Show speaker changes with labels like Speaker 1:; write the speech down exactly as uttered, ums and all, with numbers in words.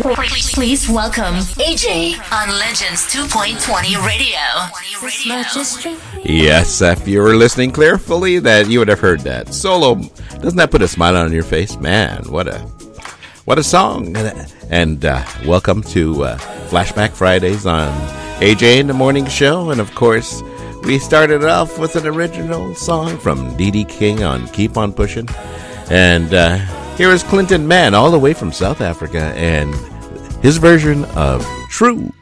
Speaker 1: Please welcome A J on Legends two point twenty Radio.
Speaker 2: Yes, if you were listening carefully, that you would have heard that. Solo, doesn't that put a smile on your face? Man, what a what a song. And uh, welcome to uh, Flashback Fridays on A J in the Morning Show. And of course, we started off with an original song from D D King on Keep On Pushing. And uh, here is Clinton Mann, all the way from South Africa, and his version of True.